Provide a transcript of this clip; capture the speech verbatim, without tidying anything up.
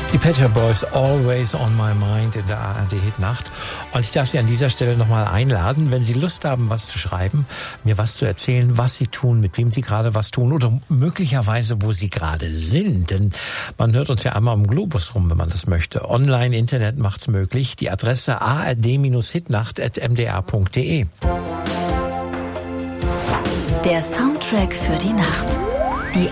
Die Pet Shop Boys, Always on My Mind in der A R D-Hitnacht. Und ich darf Sie an dieser Stelle nochmal einladen, wenn Sie Lust haben, was zu schreiben, mir was zu erzählen, was Sie tun, mit wem Sie gerade was tun oder möglicherweise, wo Sie gerade sind. Denn man hört uns ja einmal am Globus rum, wenn man das möchte. Online, Internet macht's möglich. Die Adresse a r d hitnacht at m d r punkt d e. Der Soundtrack für die Nacht.